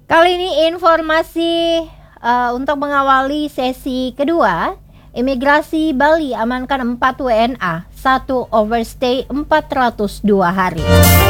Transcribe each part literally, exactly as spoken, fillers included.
Kali ini informasi uh, untuk mengawali sesi kedua. Imigrasi Bali amankan empat W N A, satu overstay empat ratus dua hari.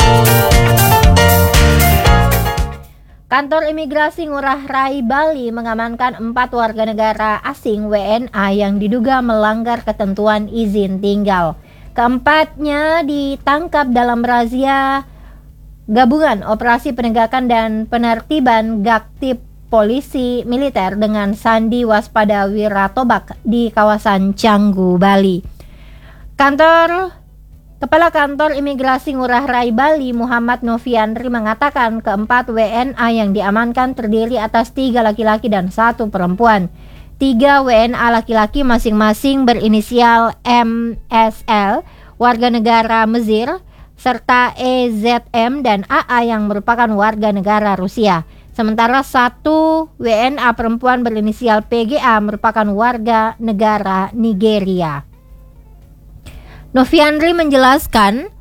Kantor Imigrasi Ngurah Rai Bali mengamankan empat warga negara asing W N A yang diduga melanggar ketentuan izin tinggal. Keempatnya ditangkap dalam razia Gabungan Operasi Penegakan dan Penertiban Gaktip Polisi Militer dengan Sandi Waspada Wiratobak di kawasan Canggu, Bali. Kantor Kepala Kantor Imigrasi Ngurah Rai Bali Muhammad Noviandri mengatakan keempat W N A yang diamankan terdiri atas tiga laki-laki dan satu perempuan. Tiga W N A laki-laki masing-masing berinisial M S L, warga negara Mesir, serta E Z M dan A A yang merupakan warga negara Rusia. Sementara satu W N A perempuan berinisial P G A merupakan warga negara Nigeria. Noviandri menjelaskan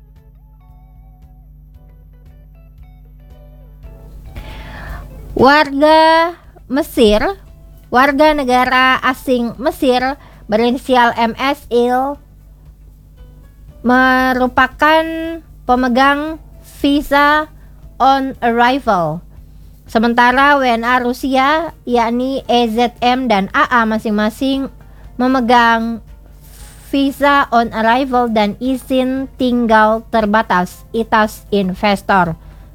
warga Mesir, warga negara asing Mesir berinisial M S L merupakan pemegang visa on arrival. Sementara W N A Rusia yakni E Z M dan A A masing-masing memegang visa on arrival dan izin tinggal terbatas I T A S investor.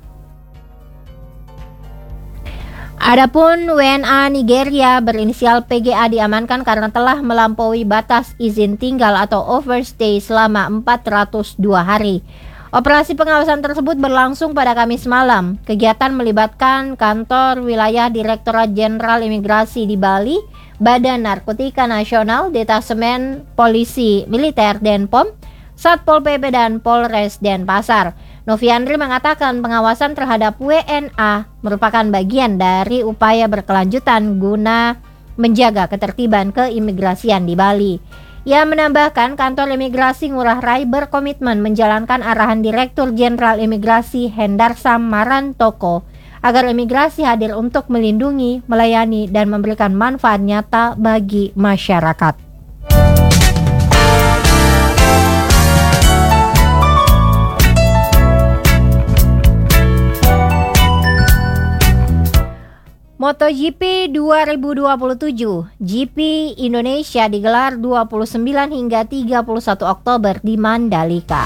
Adapun W N A Nigeria berinisial P G A diamankan karena telah melampaui batas izin tinggal atau overstay selama empat ratus dua hari. Operasi pengawasan tersebut berlangsung pada Kamis malam. Kegiatan melibatkan kantor wilayah Direktorat Jenderal Imigrasi di Bali, Badan Narkotika Nasional, Detasemen Polisi Militer Denpom, Satpol P P dan Polres Denpasar. Noviandri mengatakan pengawasan terhadap W N A merupakan bagian dari upaya berkelanjutan guna menjaga ketertiban keimigrasian di Bali. Ia menambahkan kantor imigrasi Ngurah Rai berkomitmen menjalankan arahan Direktur Jenderal Imigrasi Hendarsam Marantoko agar imigrasi hadir untuk melindungi, melayani, dan memberikan manfaat nyata bagi masyarakat. MotoGP dua ribu dua puluh tujuh, G P Indonesia digelar dua puluh sembilan hingga tiga puluh satu Oktober di Mandalika.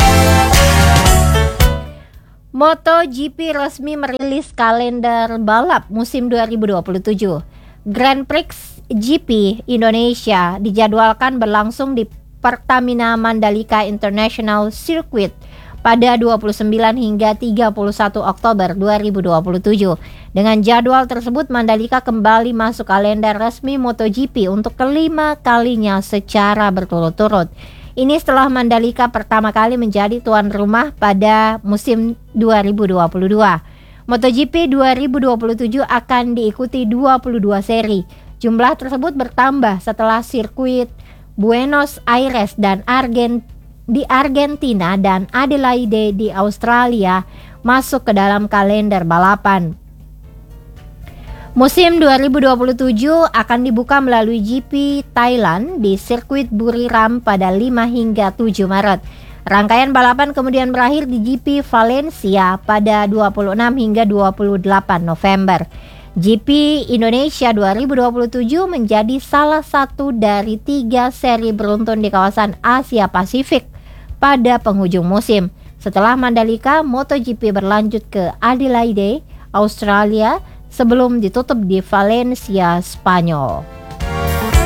MotoGP resmi merilis kalender balap musim dua ribu dua puluh tujuh. Grand Prix G P Indonesia dijadwalkan berlangsung di Pertamina Mandalika International Circuit pada dua puluh sembilan hingga tiga puluh satu Oktober dua ribu dua puluh tujuh. Dengan jadwal tersebut, Mandalika kembali masuk kalender resmi MotoGP untuk kelima kalinya secara berturut-turut. Ini setelah Mandalika pertama kali menjadi tuan rumah pada musim dua ribu dua puluh dua. MotoGP dua ribu dua puluh tujuh akan diikuti dua puluh dua seri. Jumlah tersebut bertambah setelah sirkuit Buenos Aires dan Argent di Argentina dan Adelaide di Australia masuk ke dalam kalender balapan. Musim dua ribu dua puluh tujuh akan dibuka melalui G P Thailand di sirkuit Buriram pada lima hingga tujuh Maret. Rangkaian balapan kemudian berakhir di G P Valencia pada dua puluh enam hingga dua puluh delapan November. G P Indonesia dua ribu dua puluh tujuh menjadi salah satu dari tiga seri beruntun di kawasan Asia Pasifik pada penghujung musim. Setelah Mandalika, MotoGP berlanjut ke Adelaide, Australia, sebelum ditutup di Valencia, Spanyol.